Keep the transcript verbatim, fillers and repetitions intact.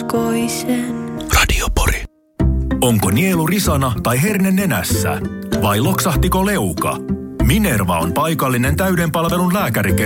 uskoisen. Radiopori. Onko nielu risana tai herne nenässä? Vai loksahtiko leuka? Minerva on paikallinen täyden palvelun lääkärikeskus